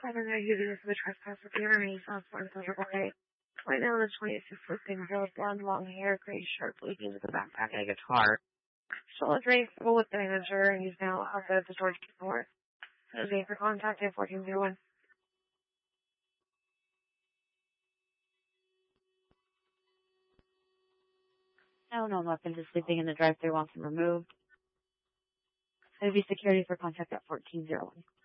I don't know who this is the trespass with the enemy. Sounds more than okay. Right now, the 26th thing, blonde, long hair, gray shirt, blue jeans with a backpack and a guitar. Still a very full with the manager, and he's now outside of the George North. His name for contact at 1401. No known weapons is sleeping in the drive-thru wants him removed. It would be security for contact at 1401.